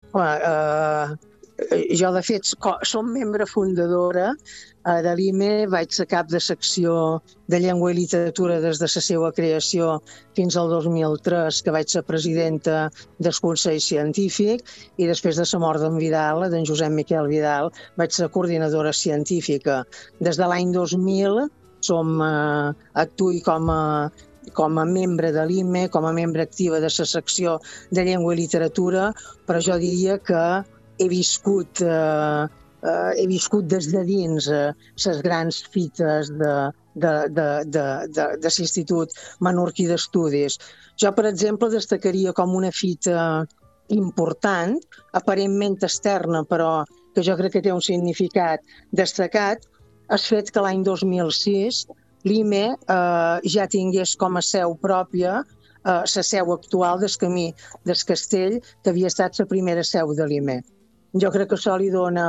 Jo, de fet, som membre fundadora de l'IME, vaig ser cap de secció de llengua i literatura des de la seva creació fins al 2003, que vaig ser presidenta del Consell Científic, i després de la mort d'en Vidal, d'en Josep Miquel Vidal, vaig ser coordinadora científica. Des de l'any 2000 actuo com a membre de l'IME, com a membre activa de la secció de llengua i literatura, però jo diria que he viscut des de dins les grans fites de l'Institut Menorquí d'Estudis. Jo, per exemple, destacaria com una fita important, aparentment externa, però que jo crec que té un significat destacat, el fet que l'any 2006 l'IME ja tingués com a seu pròpia la seu actual del Camí del Castell, que havia estat la primera seu de l'IME. Jo crec que això li dona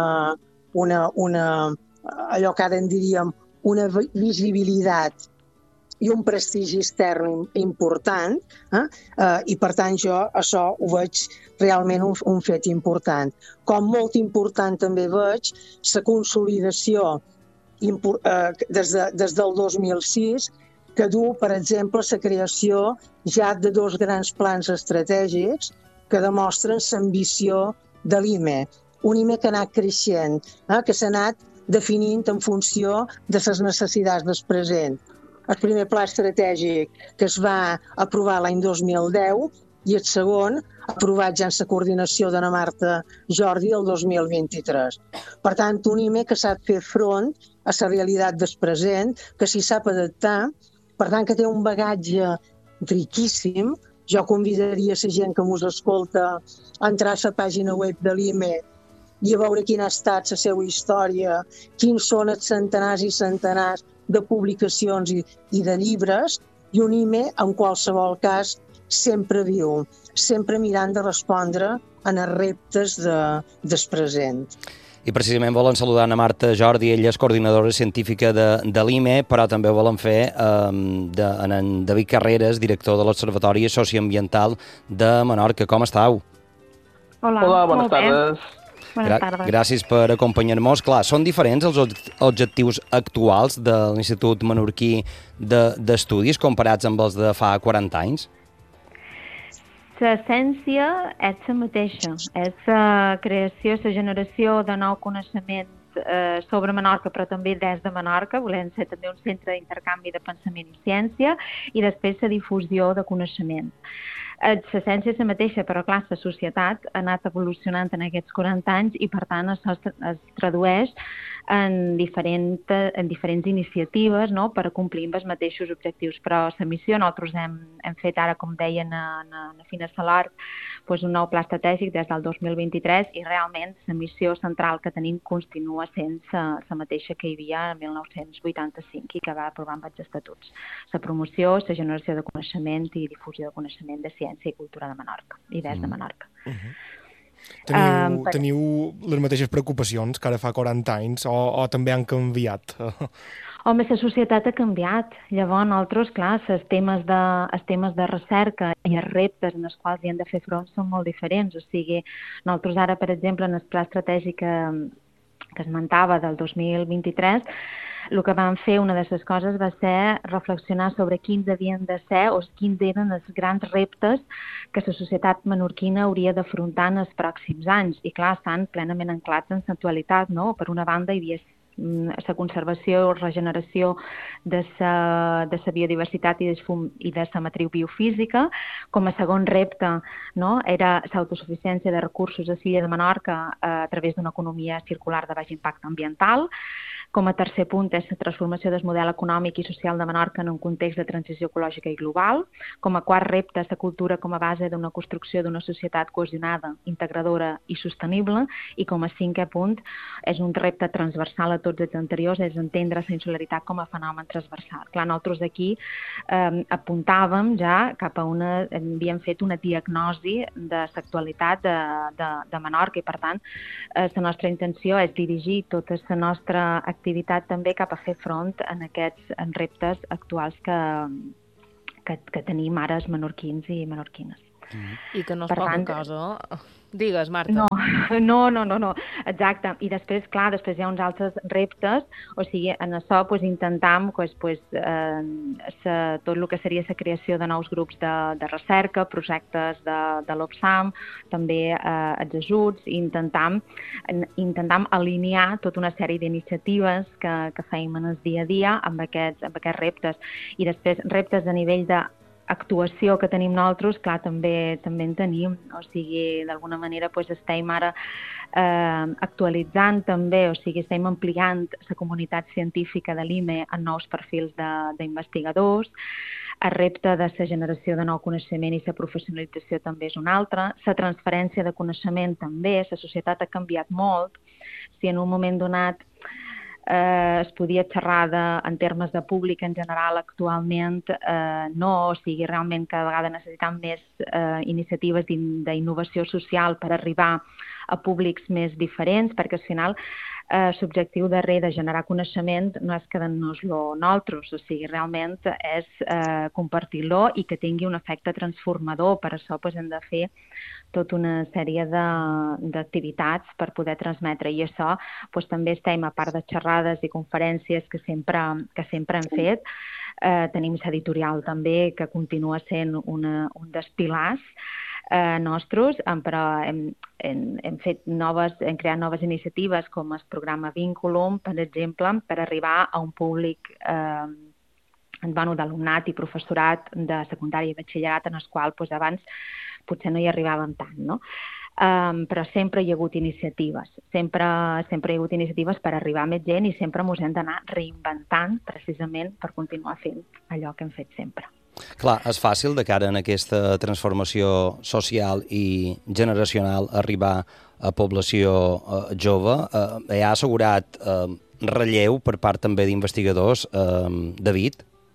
allò que ara en diríem una visibilitat i un prestigi extern important, i per tant jo això ho veig realment un fet important. Com molt important també veig la consolidació des del 2006 que du, per exemple, la creació ja de dos grans plans estratègics que demostren l'ambició de l'IME. Un IME que ha anat creixent, que s'ha anat definint en funció de les necessitats del present. El primer pla estratègic que es va aprovar l'any 2010 i el segon aprovat ja en la coordinació d'Anna Marta Jordi el 2023. Per tant, un IME que sap fer front a la realitat del present, que s'hi sap adaptar, per tant, que té un bagatge riquíssim. Jo convidaria la gent que mos escolta a entrar a la pàgina web de l'IME i a veure quina ha estat la seva història, quins són els centenars i centenars de publicacions i de llibres, i un IME, en qualsevol cas, sempre viu, sempre mirant de respondre en els reptes del present. I precisament volen saludar Anna Marta Jordi, ella és coordinadora científica de l'IME, però també volen fer en David Carreras, director de l'Observatori Socioambiental de Menorca. Com estàu? Hola, bones tardes. Gràcies per acompanyar-nos. Clar, són diferents els objectius actuals de l'Institut Menorquí d'Estudis comparats amb els de fa 40 anys? L'essència és la mateixa, és la creació, la generació de nou coneixement sobre Menorca, però també des de Menorca, volem ser també un centre d'intercanvi de pensament i ciència, i després la difusió de coneixement. L'essència és la mateixa, però clar, la societat ha anat evolucionant en aquests 40 anys i per tant això es tradueix en diferents iniciatives, no?, per complir amb els mateixos objectius. Però la missió, nosaltres hem fet ara, com deien a Fina Salart, un nou pla estratègic des del 2023 i realment la missió central que tenim continua sent la mateixa que hi havia el 1985 i que va aprovar amb els estatuts. La promoció, la generació de coneixement i difusió de coneixement de ciència i cultura de Menorca i des de Menorca. Teniu les mateixes preocupacions que ara fa 40 anys o també han canviat? Home, la societat ha canviat. Llavors, nosaltres, clar, els temes de recerca i els reptes en els quals hi hem de fer front són molt diferents. O sigui, nosaltres ara, per exemple, en el pla estratègic que esmentava del 2023, el que vam fer, una de les coses, va ser reflexionar sobre quins havien de ser o quins eren els grans reptes que la societat menorquina hauria d'afrontar en els pròxims anys. I clar, estan plenament anclats en l'actualitat, no? Per una banda, hi havia la conservació o regeneració de la biodiversitat i de la matriu biofísica. Com a segon repte, no?, era l'autosuficiència de recursos a l'illa de Menorca a través d'una economia circular de baix impacte ambiental. Com a tercer punt és la transformació del model econòmic i social de Menorca en un context de transició ecològica i global. Com a quart repte, la cultura com a base d'una construcció d'una societat cohesionada, integradora i sostenible. I com a cinquè punt, és un repte transversal a tots els anteriors, és entendre la insularitat com a fenomen transversal. Clar, nosaltres aquí apuntàvem ja cap a havíem fet una diagnosi de l'actualitat de Menorca i, per tant, la nostra intenció és dirigir tota la nostra activitat també cap a fer front en aquests reptes actuals que tenim ara els menorquins i menorquines. I que no és poca cosa. Digues, Marta. No. Exacte. I després, clar, després hi ha uns altres reptes, o sigui, en això intentam tot el que seria la creació de nous grups de recerca, projectes de l'OPSAM, també els ajuts, i intentam alinear tota una sèrie d'iniciatives que feim en el dia a dia amb aquests reptes. I després, reptes a nivell d'actuació que tenim nosaltres, clar, també en tenim, o sigui, d'alguna manera estem ara actualitzant també, o sigui, estem ampliant la comunitat científica de l'IME en nous perfils d'investigadors. El repte de la generació de nou coneixement i la professionalització també és un altre. La transferència de coneixement també, la societat ha canviat molt. Si en un moment donat es podia xerrar en termes de públic en general, actualment no, o sigui, realment cada vegada necessitem més iniciatives d'innovació social per arribar a públics més diferents, perquè al final l'objectiu darrere de generar coneixement no és quedar-nos-lo nosaltres, o sigui, realment és compartir-lo i que tingui un efecte transformador. Per això hem de fer tota una sèrie d'activitats per poder transmetre, i això també estem, a part de xerrades i conferències que sempre hem fet, tenim l'editorial també, que continua sent un dels pilars nostres, però hem creat noves iniciatives com el programa Vínculum, per exemple, per arribar a un públic d'alumnat i professorat de secundària i batxillerat, en el qual abans potser no hi arribàvem tant, no? Però sempre hi ha hagut iniciatives, sempre hi ha hagut iniciatives per arribar a més gent, i sempre ens hem d'anar reinventant precisament per continuar fent allò que hem fet sempre. Clar, és fàcil de cara a aquesta transformació social i generacional arribar a població jove. Hi ha assegurat relleu per part també d'investigadors, David?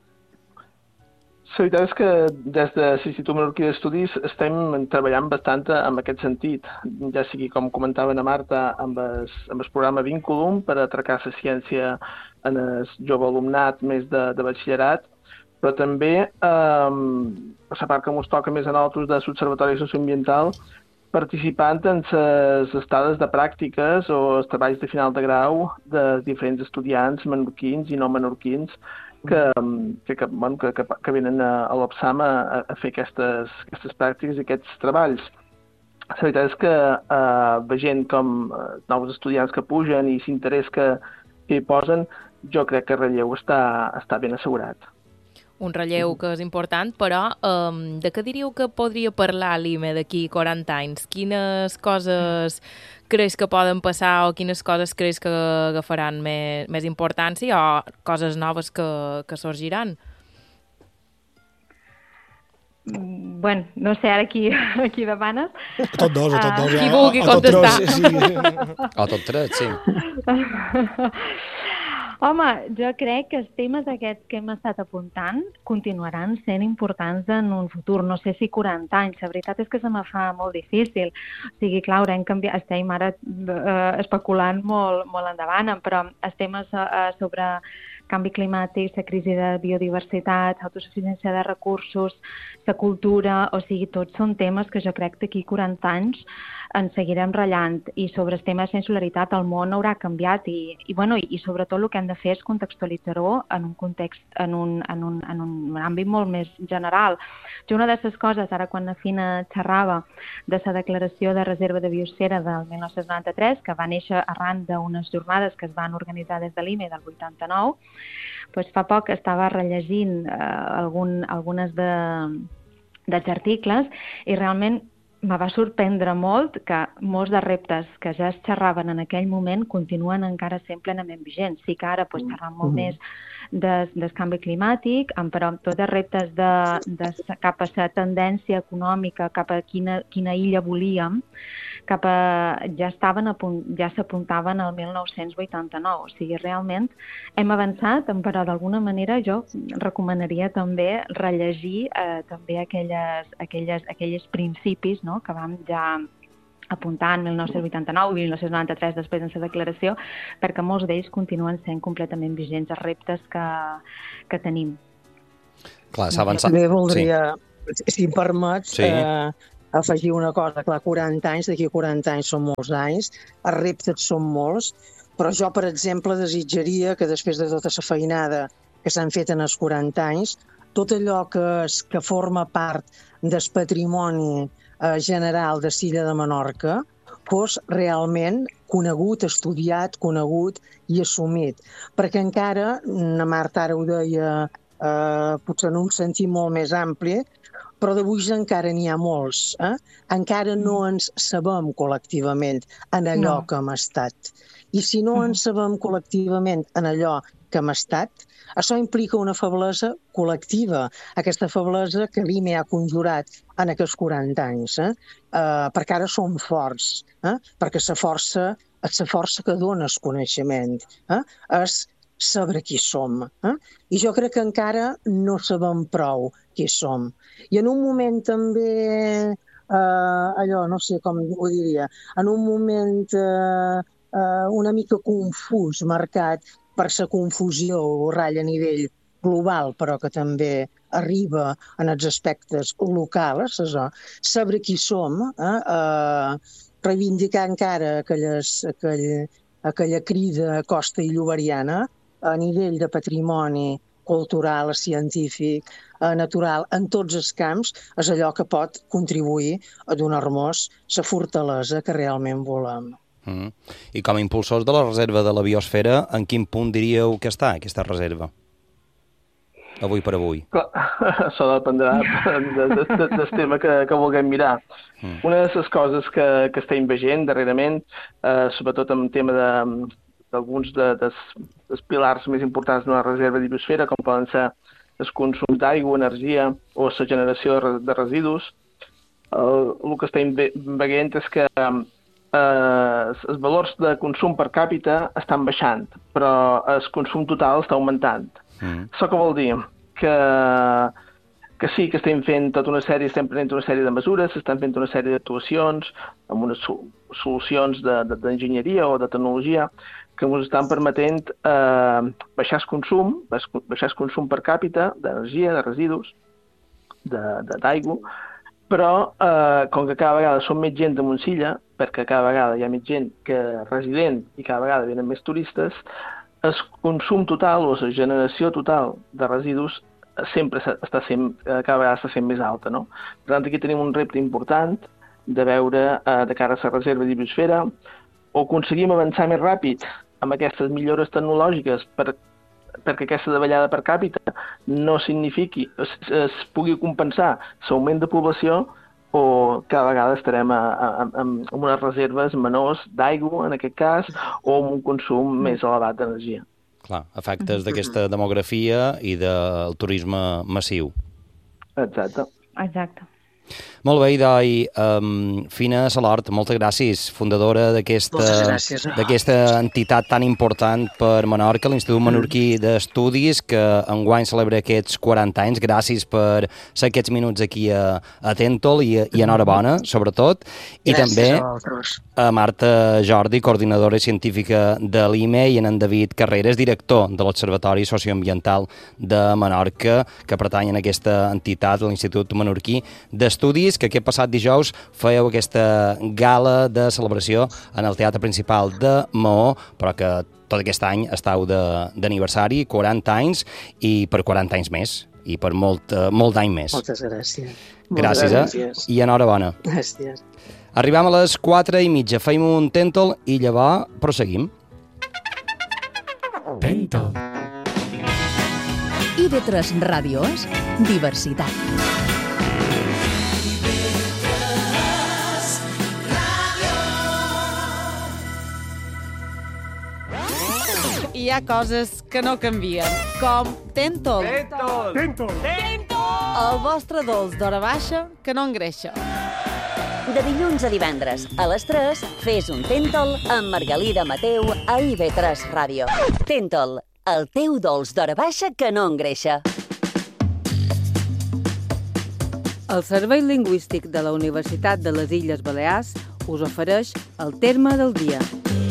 La veritat és que des de l'Institut Menorquí d'Estudis estem treballant bastant en aquest sentit, ja sigui, com comentava la Marta, amb el programa Vínculum per atracar la ciència en el jove alumnat més de batxillerat, però també, per la part que ens toca més a nosaltres de l'Observatori Socioambiental, participant en les estades de pràctiques o els treballs de final de grau de diferents estudiants menorquins i no menorquins que venen a l'OPSAM a fer aquestes pràctiques i aquests treballs. La veritat és que veient com nous estudiants que pugen i l'interès que hi posen, jo crec que el relleu està ben assegurat. Un relleu que és important, però de què diríeu que podria parlar l'IME d'aquí 40 anys? Quines coses creus que poden passar o quines coses creus que agafaran més importància o coses noves que sorgiran? Bueno, no sé, ara qui demanes. A tots dos. Qui vulgui contestar. O tot tres, sí. Home, jo crec que els temes aquests que hem estat apuntant continuaran sent importants en un futur. No sé si 40 anys, la veritat és que se me fa molt difícil. O sigui, clar, estem ara especulant molt endavant, però els temes sobre canvi climàtic, la crisi de biodiversitat, autosuficiència de recursos, la cultura, o sigui, tots són temes que jo crec que d'aquí 40 anys ens seguirem ratllant, i sobre el tema de singularitat el món haurà canviat i sobretot el que hem de fer és contextualitzar-ho en un context, en un àmbit molt més general. Jo una de les coses, ara quan la Fina xerrava de la declaració de reserva de biosfera del 1993, que va néixer arran d'unes jornades que es van organitzar des de l'IME del 89, doncs fa poc estava rellegint algunes dels articles i realment me va sorprendre molt que molts de reptes que ja es xerraven en aquell moment continuen encara sent plenament vigents. Sí que ara xerram molt més del canvi climàtic, però tots els reptes cap a la tendència econòmica, cap a quina illa volíem, ja s'apuntaven al 1989. O sigui, realment hem avançat, però d'alguna manera jo recomanaria també rellegir també aquells principis, no?, que vam ja apuntar en 1989 i 1993 després en la declaració, perquè molts d'ells continuen sent completament vigents, els reptes que tenim. Clar, s'ha avançat. També voldria, si em permets, afegir una cosa, clar, 40 anys, d'aquí a 40 anys són molts anys, els reptes són molts, però jo, per exemple, desitjaria que després de tota la feinada que s'han fet en els 40 anys, tot allò que forma part del patrimoni general de l'illa de Menorca fos realment conegut, estudiat, conegut i assumit. Perquè encara, la Marta ara ho deia, potser en un sentit molt més ampli, però d'avui encara n'hi ha molts. Encara no ens sabem col·lectivament en allò que hem estat. I si no ens sabem col·lectivament en allò que hem estat, això implica una feblesa col·lectiva, aquesta feblesa que l'IME ha conjurat en aquests 40 anys, perquè ara som forts, perquè la força que dona el coneixement és saber qui som. I jo crec que encara no sabem prou qui som. I en un moment també, no sé com ho diria, en un moment una mica confús, marcat per la confusió o ratlla a nivell global, però que també arriba en els aspectes locals, saber qui som, reivindicar encara aquella crida costa i lloberiana a nivell de patrimoni cultural, científic, natural, en tots els camps, és allò que pot contribuir a donar-nos la fortalesa que realment volem. I com a impulsors de la reserva de la biosfera, en quin punt diríeu que està aquesta reserva? Avui per avui. Això dependrà del tema que vulguem mirar. Una de les coses que estem veient darrerament, sobretot en tema d'alguns dels pilars més importants d'una reserva de biosfera, com poden ser el consum d'aigua, energia o la generació de residus, el que estem veient és que els valors de consum per càpita estan baixant, però el consum total està augmentant. Això què vol dir? Que sí que estem prenent una sèrie de mesures, estem fent una sèrie d'actuacions amb unes solucions d'enginyeria o de tecnologia que ens estan permetent baixar el consum per càpita d'energia, de residus, d'aigua, però com que cada vegada som més gent de Montsilla, perquè cada vegada hi ha més gent que resident i cada vegada venen més turistes, el consum total o la generació total de residus sempre cada vegada està sent més alta, no? Per tant, aquí tenim un repte important de veure de cara a la reserva de biosfera o aconseguim avançar més ràpid amb aquestes millores tecnològiques perquè aquesta davallada per càpita no signifiqui, es pugui compensar l'augment de població, o cada vegada estarem amb unes reserves menors d'aigua, en aquest cas, o amb un consum més elevat d'energia. Clar, efectes d'aquesta demografia i del turisme massiu. Exacte. Molt bé, Idoi. Fina Salort, moltes gràcies, fundadora d'aquesta entitat tan important per Menorca, l'Institut Menorquí d'Estudis, que enguany celebra aquests 40 anys. Gràcies per ser aquests minuts aquí a Tentol i enhorabona, sobretot. I també a Marta Jordi, coordinadora científica de l'IME, i en David Carreras, director de l'Observatori Socioambiental de Menorca, que pertany a aquesta entitat, l'Institut Menorquí d'Estudis, que aquest passat dijous fèieu aquesta gala de celebració en el Teatre Principal de Maó, però que tot aquest any estàu d'aniversari, 40 anys, i per 40 anys més, i per molt d'any més. Moltes gràcies. Gràcies, i enhorabona. Gràcies. Arribam a les 4:30, feim un Tentol i llavors proseguim. Tentol. IB3 Ràdio és diversitat. Hi ha coses que no canvien, com Tentol. Tentol. El vostre dolç d'hora baixa que no engreixa. De dilluns a divendres, a les 3, fes un Tentol amb Margalida Mateu a IB3 Ràdio. Tentol, el teu dolç d'hora baixa que no engreixa. El Servei Lingüístic de la Universitat de les Illes Balears us ofereix el terme del dia.